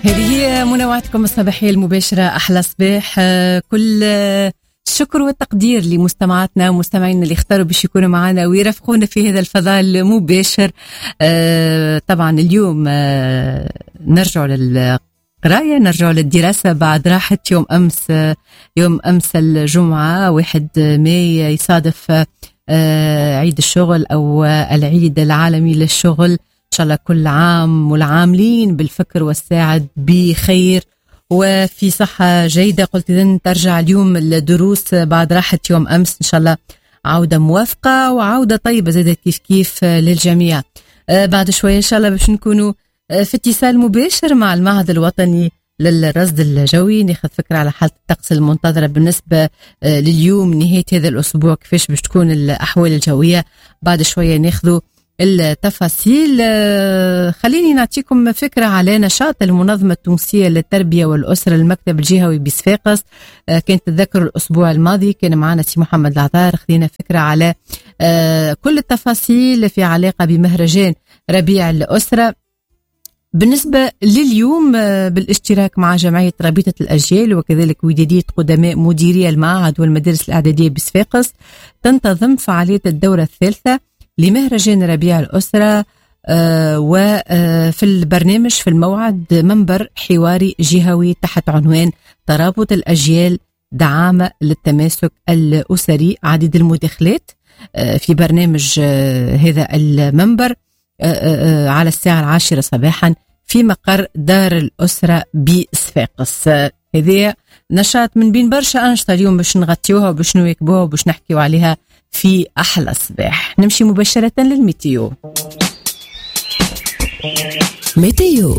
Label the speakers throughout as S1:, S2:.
S1: هذه هي منوعتكم الصباحية المباشرة أحلى صباح. كل الشكر والتقدير لمستمعاتنا ومستمعينا اللي اختاروا باش يكونوا معنا ويرافقونا في هذا الفضاء المباشر. طبعا اليوم نرجع للقراية، نرجع للدراسة بعد راحة يوم أمس الجمعة 1 ماي يصادف عيد الشغل أو العيد العالمي للشغل. إن شاء الله كل عام والعاملين بالفكر والساعد بخير وفي صحة جيدة. قلت إذن ترجع اليوم الدروس بعد راحة يوم أمس، إن شاء الله عودة موافقة وعودة طيبة زادة كيف للجميع. بعد شوية إن شاء الله باش نكونوا في اتصال مباشر مع المعهد الوطني للرصد الجوي، ناخذ فكرة على حالة الطقس المنتظرة بالنسبة لليوم نهاية هذا الأسبوع، كيفاش باش تكون الأحوال الجوية. بعد شوية ناخذوا التفاصيل. خليني نعطيكم فكرة على نشاط المنظمة التونسية للتربية والأسرة المكتب الجهوي بصفاقس. كنت تذكر الأسبوع الماضي كان معنا سي محمد العطار، خلينا فكرة على كل التفاصيل في علاقة بمهرجان ربيع الأسرة. بالنسبة لليوم بالاشتراك مع جمعية رابطة الأجيال وكذلك ودادية قدماء مديرية المعهد والمدارس الإعدادية بصفاقس تنتظم فعالية الدورة الثالثة لمهرجان ربيع الأسرة، وفي البرنامج في الموعد منبر حواري جهوي تحت عنوان ترابط الأجيال دعامة للتماسك الأسري. عديد المداخلات في برنامج هذا المنبر على الساعة 10 صباحا في مقر دار الأسرة بصفاقس. هذه نشاط من بين برشا أنشطة اليوم باش نغطيوها وباش نواكبوها وباش نحكيو عليها في أحلى صباح. نمشي مباشرة للميتيو. ميتيو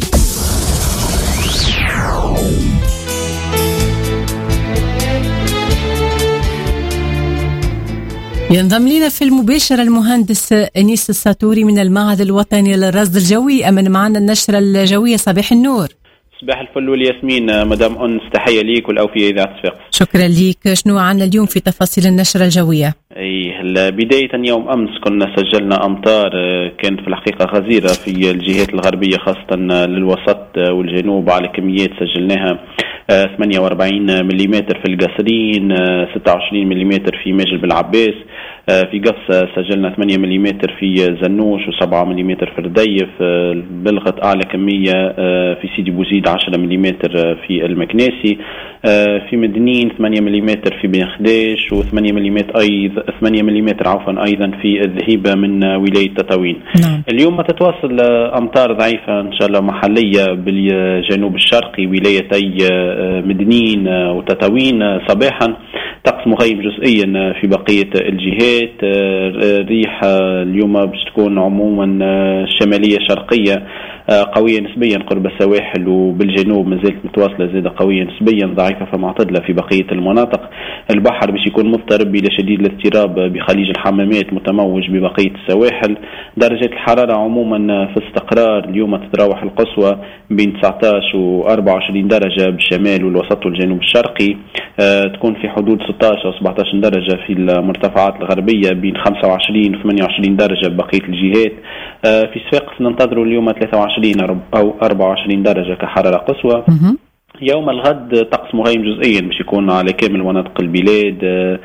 S1: ينضم لنا في المباشرة المهندس أنيس الساطوري من المعهد الوطني للرصد الجوي. أمن معنا النشرة الجوية. صباح النور.
S2: صباح الفل والياسمين مدام أنس، تحية ليك والأوفياء إذاعة صفاقس.
S1: شكرا ليك. شنو عنا اليوم في تفاصيل النشرة الجوية؟
S2: بداية يوم أمس كنا سجلنا أمطار كانت في الحقيقة غزيرة في الجهات الغربية خاصة للوسط والجنوب، على كميات سجلناها 48 ملم في القصرين، 26 ملم في ماجل بالعباس، في قفصة سجلنا 8 ملم في زنوش و7 ملم في رديف. بلغت أعلى كمية في سيدي بوزيد 10 ملم في المكناسي، في مدنين 8 ملم في بن خديش و8 ملم أيضا في الذهيبة من ولاية تطاوين. اليوم تتواصل أمطار ضعيفة إن شاء الله محلية بالجنوب الشرقي ولايتي مدنين وتطاوين صباحا، طقس مغيم جزئيا في بقية الجهات. الريح اليوم باش تكون عموما شمالية شرقية قوية نسبيا قرب السواحل، وبالجنوب مازالت متواصلة زادة قوية نسبيا ضعيفة فمعتدلة في بقية المناطق. البحر باش يكون مضطرب إلى شديد الاضطراب بخليج الحمامات متموج ببقية السواحل. درجة الحرارة عموما في استقرار، اليوم تتراوح القصوى بين 19 و 24 درجة بالشمال والوسط والجنوب الشرقي، تكون في حدود 16 و 17 درجة في المرتفعات الغربية، بين 25 و 28 درجة ببقية الجهات. في صفاقس ننتظروا اليوم 23 أو 24 درجة كحرارة قصوى. يوم الغد طقس مغيم جزئيا باش يكون على كامل مناطق البلاد.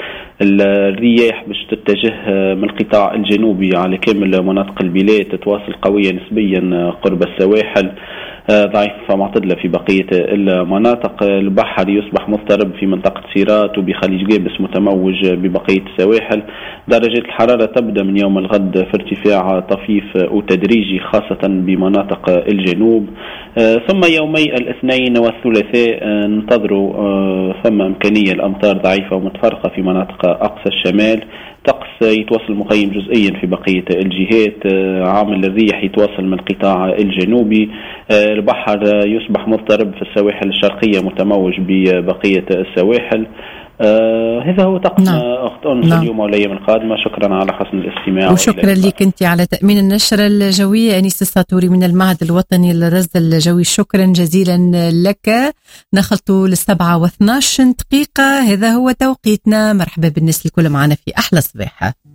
S2: الرياح باش تتجه من القطاع الجنوبي على كامل مناطق البلاد، تتواصل قوية نسبيا قرب السواحل، ضعيفة معتدلة في بقية المناطق. البحر يصبح مضطرب في منطقة سيرات وبخليج جابس متموج ببقية السواحل. درجة الحرارة تبدأ من يوم الغد في ارتفاع طفيف وتدريجي خاصة بمناطق الجنوب، ثم يومي الاثنين والثلاثاء ننتظروا ثم إمكانية الأمطار ضعيفة ومتفرقة في مناطق أقصى الشمال. طقس يتواصل مخيم جزئيا في بقية الجهات، عامل الريح يتواصل من القطاع الجنوبي. البحر يصبح مضطرب في السواحل الشرقية متموج ببقية السواحل. هذا هو طقسنا أخت أنس اليوم والأيام القادمة. شكرا على حسن الاستماع
S1: وشكرا لك أنت على تأمين النشرة الجوية. أنيس الساطوري من المعهد الوطني للرصد الجوي، شكرا جزيلا لك. نخلط 7:12 دقيقة، هذا هو توقيتنا. مرحبا بالناس الكل معنا في أحلى صباح.